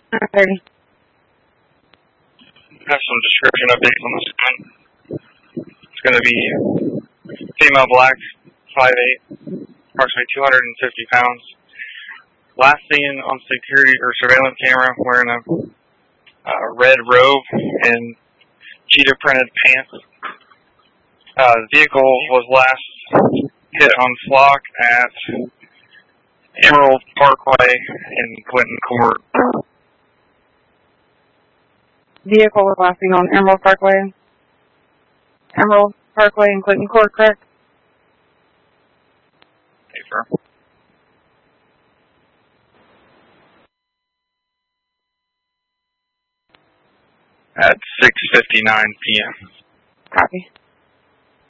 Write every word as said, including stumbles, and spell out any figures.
thirty. Have some description updates on this one. It's going to be female black, five eight, approximately two hundred fifty pounds. Last seen on security or surveillance camera wearing a uh, red robe and cheetah printed pants. Uh, the vehicle was last hit on Flock at Emerald Parkway in Clinton Court. Vehicle was last seen on Emerald Parkway. Emerald Parkway in Clinton Court, correct? Hey, sir. At six fifty-nine p m Copy.